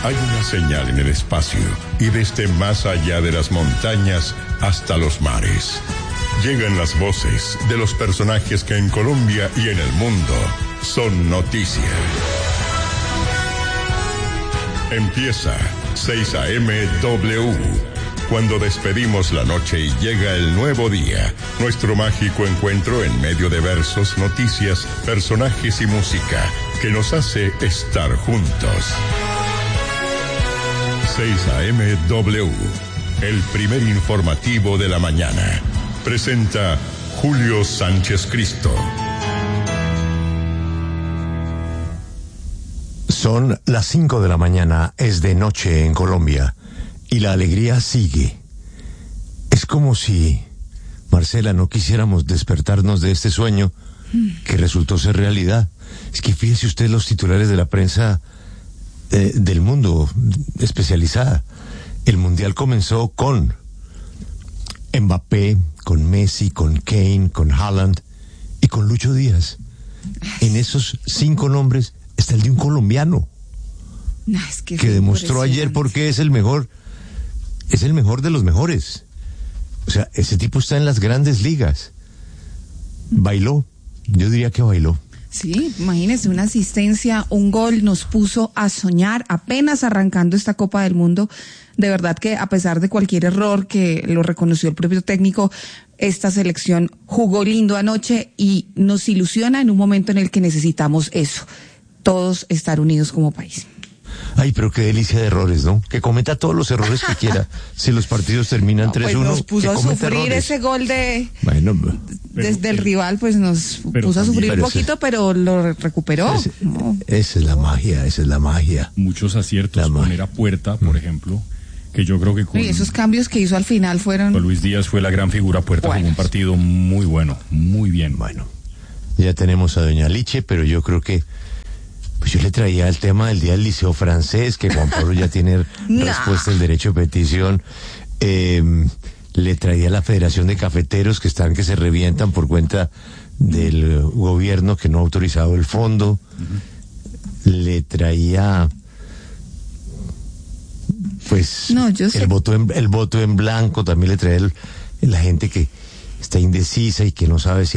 Hay una señal en el espacio y desde más allá de las montañas hasta los mares. Llegan las voces de los personajes que en Colombia y en el mundo son noticia. Empieza 6 a.m. W. Cuando despedimos la noche y llega el nuevo día, nuestro mágico encuentro en medio de versos, noticias, personajes y música que nos hace estar juntos. 6 a.m. W, el primer informativo de la mañana. Presenta Julio Sánchez Cristo. Son las 5 de la mañana, es de noche en Colombia, y la alegría sigue. Es como si, Marcela, no quisiéramos despertarnos de este sueño que resultó ser realidad. Es que fíjese usted los titulares de la prensa del mundo especializada. El Mundial comenzó con Mbappé, con Messi, con Kane, con Haaland y con Lucho Díaz. En esos 5 nombres está el de un colombiano que demostró ayer por qué es el mejor de los mejores. O sea, ese tipo está en las grandes ligas. Bailó, yo diría que bailó. Sí, imagínese, una asistencia, un gol, nos puso a soñar apenas arrancando esta Copa del Mundo. De verdad que a pesar de cualquier error que lo reconoció el propio técnico, esta selección jugó lindo anoche y nos ilusiona en un momento en el que necesitamos eso, todos estar unidos como país. Ay, pero qué delicia de errores, ¿no? Que cometa todos los errores que quiera. Si los partidos terminan 3-1, pues nos puso a sufrir errores. Ese gol desde el rival, pues nos puso a sufrir un poquito, pero lo recuperó. Esa es la magia, Muchos aciertos, poner a Puerta, por ejemplo, que yo creo que y esos cambios que hizo al final fueron... Luis Díaz fue la gran figura. Puerta jugó un partido muy bueno, muy bien. Bueno, ya tenemos a doña Liche, pero yo creo que pues yo le traía el tema del Día del Liceo Francés, que Juan Pablo ya tiene respuesta del derecho de petición. Le traía la Federación de Cafeteros que se revientan por cuenta del gobierno que no ha autorizado el fondo. Le traía pues el voto en blanco, también le traía la gente que está indecisa y que no sabe si